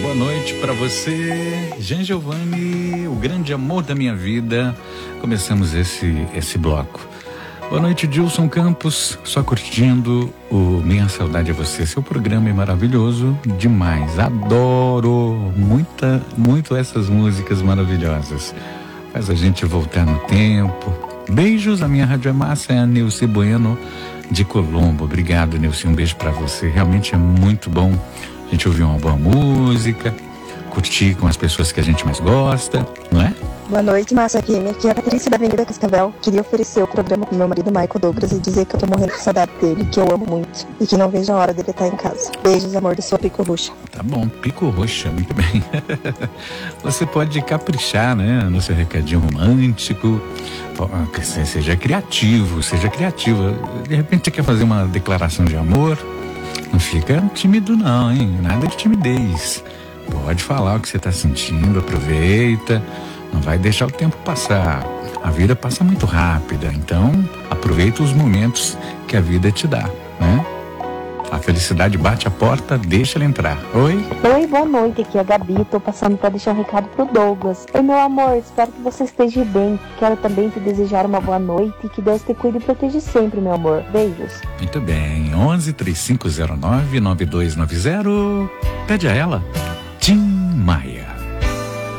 boa noite para você, Jean Giovanni, o grande amor da minha vida. Começamos esse bloco. Boa noite, Dilson Campos, só curtindo o Minha Saudade é Você. Seu programa é maravilhoso demais, adoro muito essas músicas maravilhosas. Faz a gente voltar no tempo. Beijos, a minha rádio é massa, é a Nilce Bueno de Colombo. Obrigado, Nilce, um beijo para você. Realmente é muito bom a gente ouvir uma boa música, curtir com as pessoas que a gente mais gosta, não é? Boa noite, Massa FM. Aqui é a Patrícia da Avenida Cascavel. Queria oferecer o programa pro meu marido Michael Douglas e dizer que eu tô morrendo de saudade dele, que eu amo muito e que não vejo a hora dele estar em casa. Beijos, amor, da sua Pico Roxa. Tá bom, Pico Roxa, muito bem. Você pode caprichar, né, no seu recadinho romântico. Seja criativo, seja criativa. De repente você quer fazer uma declaração de amor, não fica tímido não, hein? Nada de timidez. Pode falar o que você tá sentindo, aproveita. Não vai deixar o tempo passar. A vida passa muito rápida, então aproveita os momentos que a vida te dá, né? A felicidade bate a porta, deixa ela entrar. Oi? Oi, boa noite, aqui é a Gabi, tô passando para deixar um recado pro Douglas. Oi, meu amor, espero que você esteja bem. Quero também te desejar uma boa noite e que Deus te cuide e proteja sempre, meu amor. Beijos. Muito bem, 11-3509-9290. Pede a ela, Tim Maia.